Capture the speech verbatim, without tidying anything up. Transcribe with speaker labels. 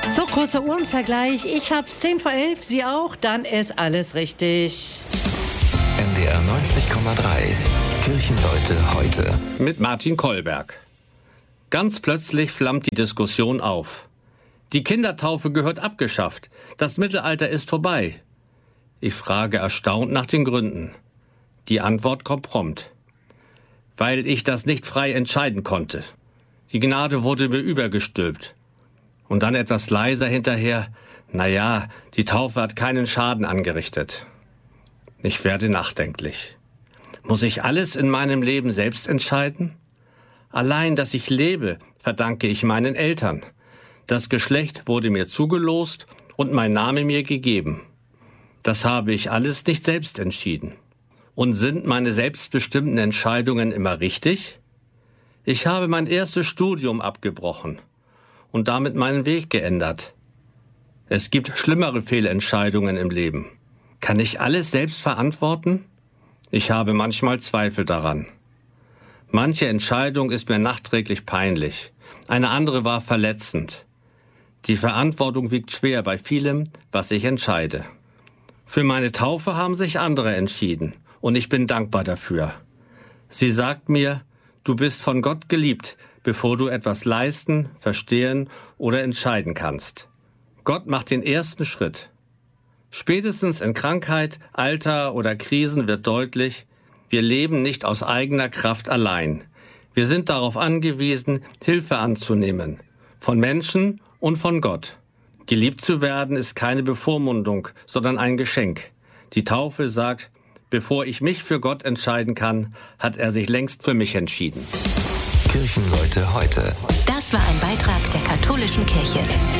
Speaker 1: So, kurzer Uhrenvergleich. Ich hab's zehn vor elf, Sie auch? Dann ist alles richtig.
Speaker 2: N D R neunzig Komma drei. Kirchenleute heute.
Speaker 3: Mit Martin Kollberg. Ganz plötzlich flammt die Diskussion auf. Die Kindertaufe gehört abgeschafft. Das Mittelalter ist vorbei. Ich frage erstaunt nach den Gründen. Die Antwort kommt prompt. Weil ich das nicht frei entscheiden konnte. Die Gnade wurde mir übergestülpt. Und dann etwas leiser hinterher, naja, die Taufe hat keinen Schaden angerichtet. Ich werde nachdenklich. Muss ich alles in meinem Leben selbst entscheiden? Allein, dass ich lebe, verdanke ich meinen Eltern. Das Geschlecht wurde mir zugelost und mein Name mir gegeben. Das habe ich alles nicht selbst entschieden. Und sind meine selbstbestimmten Entscheidungen immer richtig? Ich habe mein erstes Studium abgebrochen und damit meinen Weg geändert. Es gibt schlimmere Fehlentscheidungen im Leben. Kann ich alles selbst verantworten? Ich habe manchmal Zweifel daran. Manche Entscheidung ist mir nachträglich peinlich. Eine andere war verletzend. Die Verantwortung wiegt schwer bei vielem, was ich entscheide. Für meine Taufe haben sich andere entschieden und ich bin dankbar dafür. Sie sagt mir, du bist von Gott geliebt, bevor du etwas leisten, verstehen oder entscheiden kannst. Gott macht den ersten Schritt. Spätestens in Krankheit, Alter oder Krisen wird deutlich, wir leben nicht aus eigener Kraft allein. Wir sind darauf angewiesen, Hilfe anzunehmen. Von Menschen und von Gott. Geliebt zu werden ist keine Bevormundung, sondern ein Geschenk. Die Taufe sagt, bevor ich mich für Gott entscheiden kann, hat er sich längst für mich entschieden.
Speaker 2: Kirchenleute heute.
Speaker 4: Das war ein Beitrag der katholischen Kirche.